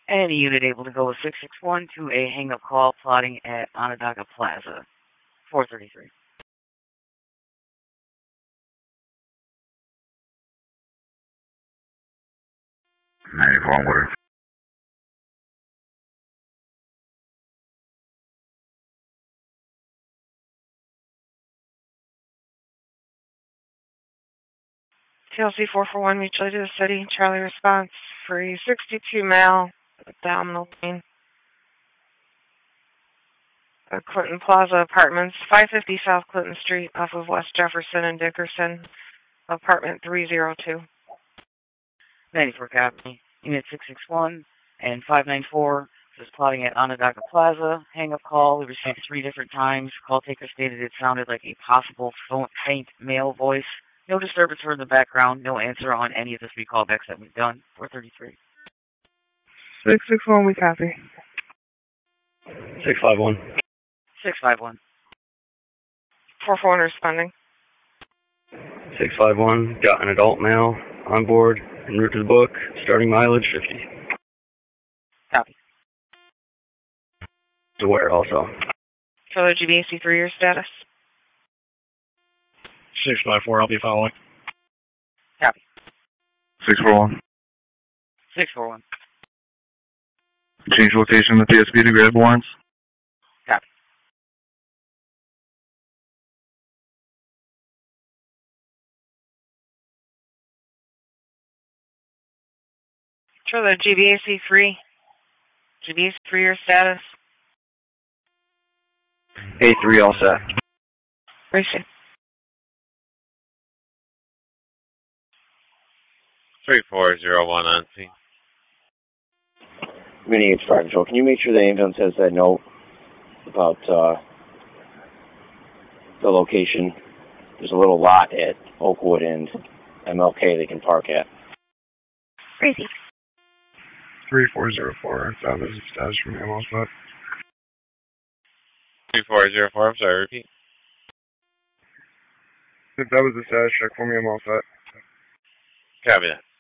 Any unit able to go with 661 to a hang-up call plotting at Onondaga Plaza, 433. 94 word. TLC 441, mutually to the city. Charlie response, free 62 male, abdominal pain. Clinton Plaza Apartments, 550 South Clinton Street, off of West Jefferson and Dickerson, apartment 302. 94 copy. Unit 661 and 594 is plotting at Onondaga Plaza. Hang-up call. We received 3 different times. Call taker stated it sounded like a possible faint male voice. No disturbance heard in the background. No answer on any of the 3 callbacks that we've done. 433. 661, we copy. 651. 651. 441 responding. 651, got an adult male on board, en route to the book, starting mileage 50. Copy. Aware also. Trailer GBAC 3-year status. 654, I'll be following. Copy. 641. 641. Change location of the PSP to grab warrants. Copy. Trailer GBAC 3. GBAC 3-year status. A3 all set. Receive. 3401 on scene. Mini H Fire Control, can you make sure the ambulance has that note about the location? There's a little lot at Oakwood and MLK they can park at. Receive. 3404. Found this status from Ammo Spot. 3404, I'm sorry, repeat. If that was the status check for me, I'm all set. Copy that.